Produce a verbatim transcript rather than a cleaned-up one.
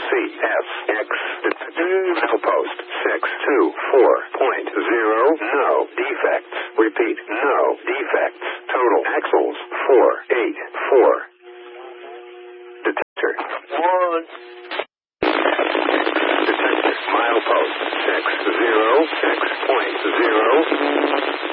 C F X. Milepost six two four point zero. No defects. Repeat, no defects. Total axles four eight four. Detector one. Detector milepost six zero six point zero.